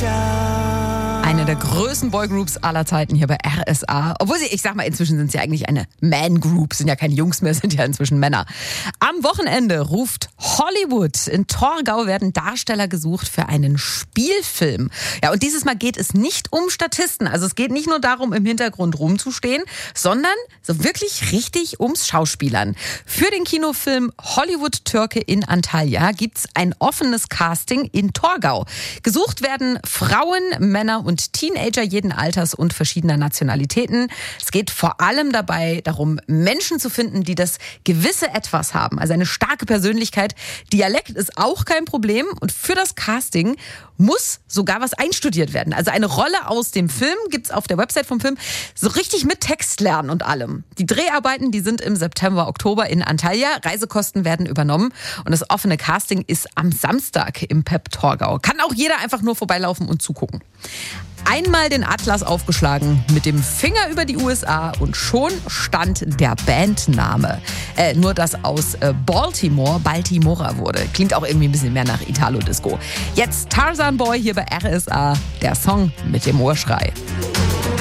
Eine der größten Boygroups aller Zeiten hier bei RSA. Obwohl sie, ich sag mal, inzwischen sind sie eigentlich eine Man-Group. Sind ja keine Jungs mehr, sind ja inzwischen Männer. Am Wochenende ruft Hollywood. In Torgau werden Darsteller gesucht für einen Spielfilm. Ja, und dieses Mal geht es nicht um Statisten. Also es geht nicht nur darum, im Hintergrund rumzustehen, sondern so wirklich richtig ums Schauspielern. Für den Kinofilm Hollywood Türke in Antalya gibt's ein offenes Casting in Torgau. Gesucht werden Frauen, Männer und Teenager jeden Alters und verschiedener Nationalitäten. Es geht vor allem dabei darum, Menschen zu finden, die das gewisse Etwas haben. Also eine starke Persönlichkeit. Dialekt ist auch kein Problem. Und für das Casting muss sogar was einstudiert werden. Also eine Rolle aus dem Film gibt's auf der Website vom Film. So richtig mit Text lernen und allem. Die Dreharbeiten, die sind im September, Oktober in Antalya. Reisekosten werden übernommen. Und das offene Casting ist am Samstag im PEP Torgau. Kann auch jeder einfach nur vorbeilaufen und zugucken. Einmal den Atlas aufgeschlagen, mit dem Finger über die USA und schon stand der Bandname. Nur dass aus Baltimore Baltimora wurde. Klingt auch irgendwie ein bisschen mehr nach Italo-Disco. Jetzt Tarzan Boy hier bei RSA, der Song mit dem Urschrei.